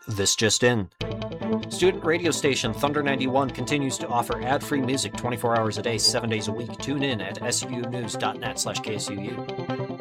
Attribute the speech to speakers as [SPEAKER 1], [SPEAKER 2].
[SPEAKER 1] This just in. Student radio station Thunder 91 continues to offer ad-free music 24 hours a day, 7 days a week. Tune in at sunews.net/KSUU.